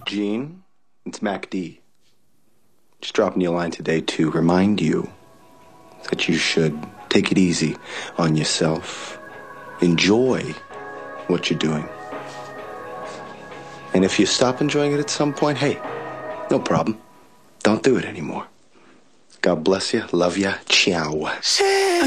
Gene, it's Mac D. Just dropping you a line today to remind you that you should take it easy on yourself. Enjoy what you're doing. And if you stop enjoying it at some point, hey, no problem. Don't do it anymore. God bless you. Love ya. Ciao.